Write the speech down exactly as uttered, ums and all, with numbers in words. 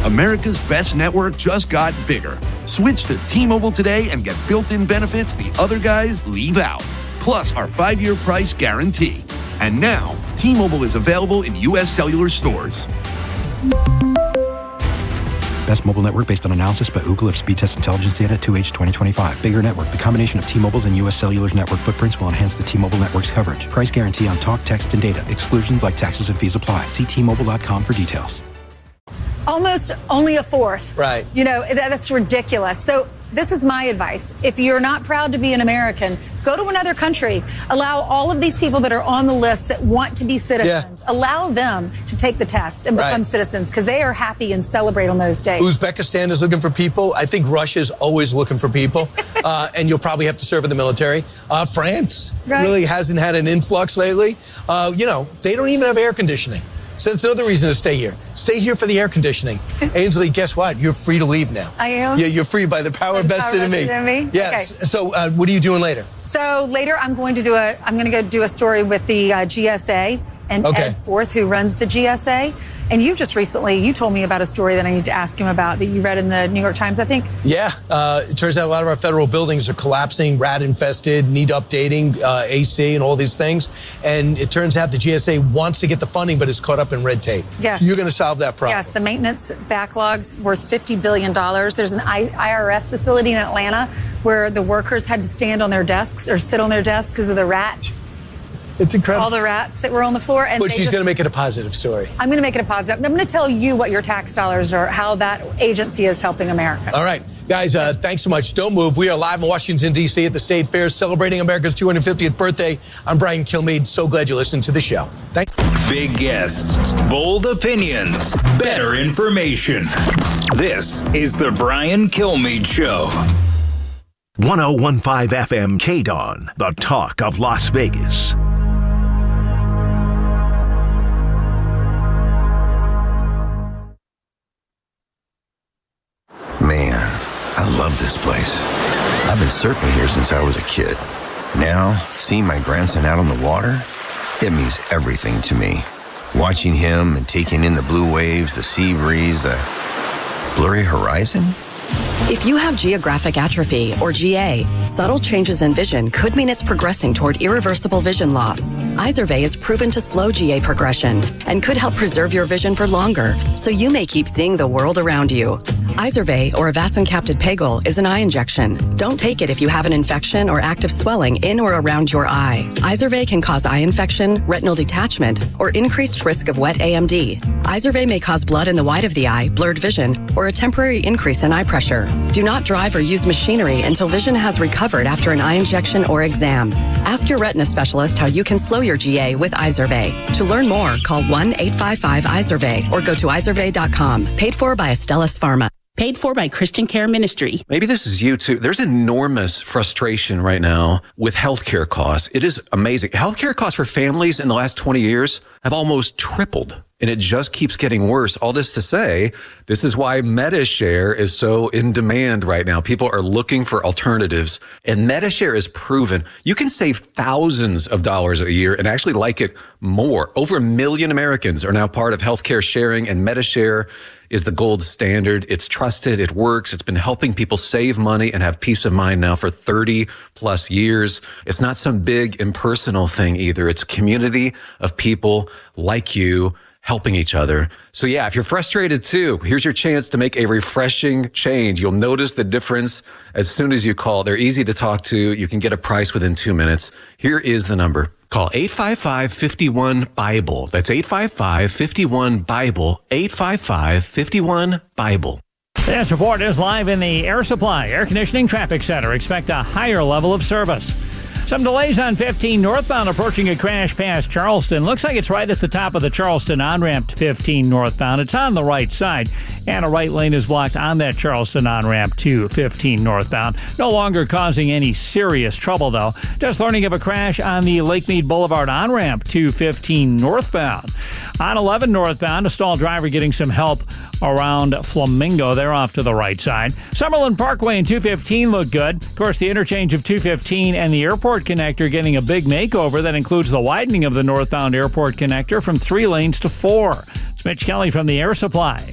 America's best network just got bigger. Switch to T-Mobile today and get built-in benefits the other guys leave out. Plus our five-year price guarantee. And now, T-Mobile is available in U S cellular stores. Best mobile network based on analysis by Ookla of speed test intelligence data two H twenty twenty-five. Bigger network. The combination of T-Mobile's and U S Cellular's network footprints will enhance the T-Mobile network's coverage. Price guarantee on talk, text, and data. Exclusions like taxes and fees apply. See T Mobile dot com for details. Almost only a fourth. Right. You know, that, that's ridiculous. So this is my advice. If you're not proud to be an American, go to another country. Allow all of these people that are on the list that want to be citizens, yeah. allow them to take the test and become right. citizens, because they are happy and celebrate on those days. Uzbekistan is looking for people. I think Russia's always looking for people. uh, and you'll probably have to serve in the military. Uh, France right. really hasn't had an influx lately. Uh, you know, they don't even have air conditioning. So that's another reason to stay here. Stay here for the air conditioning. Ainsley, guess what? You're free to leave now. I am? Yeah, you're free by the power the vested power in me. Vested in me? Yes. Okay. So uh, what are you doing later? So later I'm going to do a, I'm going to go do a story with the uh, G S A and okay. Ed Forth, who runs the G S A. And you just recently, you told me about a story that I need to ask him about that you read in the New York Times, I think. Yeah. Uh, it turns out a lot of our federal buildings are collapsing, rat-infested, need updating, uh, A C and all these things. And it turns out the G S A wants to get the funding, but is caught up in red tape. Yes. So you're going to solve that problem. Yes. The maintenance backlogs worth fifty billion dollars. There's an I R S facility in Atlanta where the workers had to stand on their desks or sit on their desks because of the rat. It's incredible. All the rats that were on the floor. And but she's going to make it a positive story. I'm going to make it a positive. I'm going to tell you what your tax dollars are, how that agency is helping America. All right. Guys, uh, thanks so much. Don't move. We are live in Washington, D C at the State Fair celebrating America's two hundred fiftieth birthday. I'm Brian Kilmeade. So glad you listened to the show. Thanks. Big guests, bold opinions, better information. This is the Brian Kilmeade Show. one oh one point five F M K D O N, the talk of Las Vegas. Man, I love this place. I've been surfing here since I was a kid. Now, seeing my grandson out on the water, it means everything to me. Watching him and taking in the blue waves, the sea breeze, the blurry horizon. If you have geographic atrophy, or G A, subtle changes in vision could mean it's progressing toward irreversible vision loss. Izervay is proven to slow G A progression and could help preserve your vision for longer, so you may keep seeing the world around you. Izervay, or avacincaptad pegol, is an eye injection. Don't take it if you have an infection or active swelling in or around your eye. Izervay can cause eye infection, retinal detachment, or increased risk of wet A M D. Izervay may cause blood in the white of the eye, blurred vision, or a temporary increase in eye pressure. Do not drive or use machinery until vision has recovered after an eye injection or exam. Ask your retina specialist how you can slow your G A with Izervay. To learn more, call one eight five five Izervay or go to izervay dot com. Paid for by Astellas Pharma. Paid for by Christian Care Ministry. Maybe this is you too. There's enormous frustration right now with healthcare costs. It is amazing. Healthcare costs for families in the last twenty years have almost tripled. And it just keeps getting worse. All this to say, this is why MediShare is so in demand right now. People are looking for alternatives. And MediShare is proven you can save thousands of dollars a year and actually like it more. Over a million Americans are now part of healthcare sharing, and MediShare is the gold standard. It's trusted. It works. It's been helping people save money and have peace of mind now for thirty plus years. It's not some big impersonal thing either. It's a community of people like you helping each other. So yeah, if you're frustrated too, here's your chance to make a refreshing change. You'll notice the difference as soon as you call. They're easy to talk to. You can get a price within two minutes. Here is the number. Call eight five five, five one, BIBLE. That's eight five five, five one, BIBLE. eight five five, five one, BIBLE. This report is live in the Air Supply Air Conditioning Traffic Center. Expect a higher level of service. Some delays on fifteen northbound approaching a crash past Charleston. Looks like it's right at the top of the Charleston on-ramp to fifteen northbound. It's on the right side, and a right lane is blocked on that Charleston on-ramp to fifteen northbound. No longer causing any serious trouble, though. Just learning of a crash on the Lake Mead Boulevard on-ramp to fifteen northbound. On eleven northbound, a stalled driver getting some help around Flamingo. They're off to the right side. Summerlin Parkway and two fifteen look good. Of course, the interchange of two fifteen and the airport connector getting a big makeover that includes the widening of the northbound airport connector from three lanes to four. It's Mitch Kelly from the Air Supply.